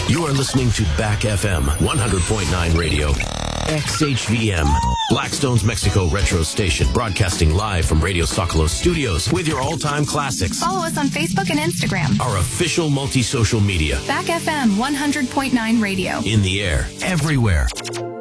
You are listening to Back FM 100.9 radio. XHVM, Blackstone's Mexico retro station, broadcasting live from Radio Socolos studios with your all-time classics. Follow us on Facebook and Instagram. Our official multi-social media. Back FM 100.9 radio. In the air, everywhere.